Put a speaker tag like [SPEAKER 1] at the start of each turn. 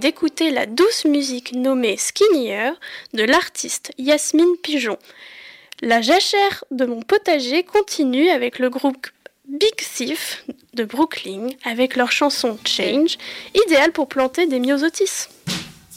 [SPEAKER 1] d'écouter la douce musique nommée Skinnier de l'artiste Yasmine Pigeon. La jachère de mon potager continue avec le groupe Big Thief de Brooklyn avec leur chanson Change, idéale pour planter des myosotis.